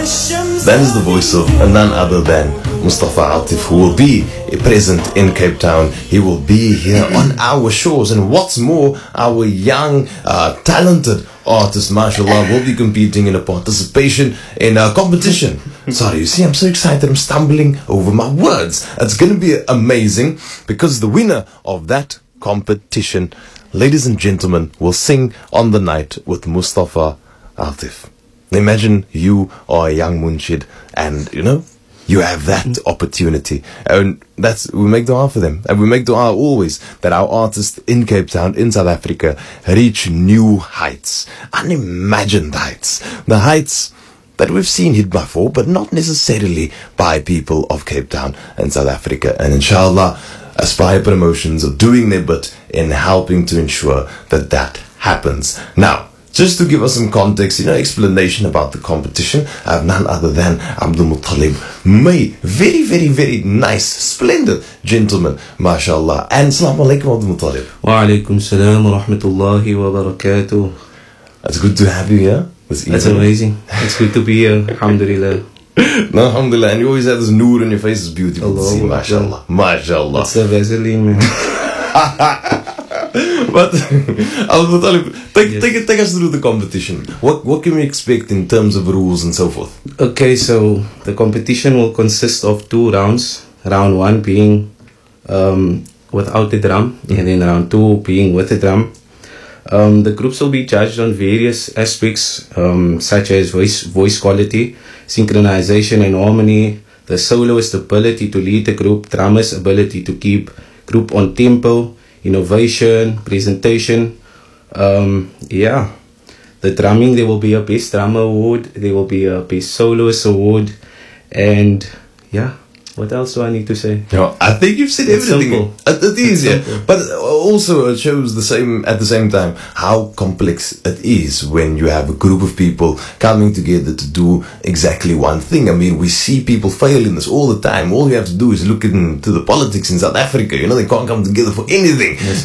That is the voice of none other than Mustafa Atif, who will be present in Cape Town. He will be here on our shores, and what's more, our young, talented artist, mashallah, will be competing in a participation in a competition. Sorry, you see, I'm so excited, I'm stumbling over my words. It's going to be amazing, because the winner of that competition, ladies and gentlemen, will sing on the night with Mustafa Atif. Imagine you are a young munshid, and you have that opportunity, and we make dua for them, and we make dua always that our artists in Cape Town, in South Africa, reach new heights, unimagined heights, the heights that we've seen hit before, but not necessarily by people of Cape Town and South Africa. And inshallah, Aspire Promotions are doing their bit in helping to ensure that that happens. Now, just to give us some context, explanation about the competition, I have none other than Abdul Muttalib May. Very, very, very nice, splendid gentleman, mashallah. And Assalamu alaikum, Abdul Muttalib. Wa alaikum salam wa rahmatullahi wa barakatuh. It's good to have you here. That's amazing. It's good to be here, alhamdulillah. No, alhamdulillah. And you always have this noor in your face, it's beautiful to see, mashallah. Mashallah. It's a Vaseline, man. But Abdul Muttalib, take us through the competition. What can we expect in terms of rules and so forth? Okay, so the competition will consist of 2 rounds. Round 1 being without the drum, and then round 2 being with the drum. The groups will be judged on various aspects, such as voice quality, synchronization and harmony, the soloist's ability to lead the group, drummer's ability to keep group on tempo, innovation, presentation. The drumming, there will be a best drummer award, there will be a best soloist award, and what else do I need to say? I think you've said everything. It is, but also it shows at the same time how complex it is when you have a group of people coming together to do exactly one thing. I mean, we see people fail in this all the time. All you have to do is look into the politics in South Africa. They can't come together for anything.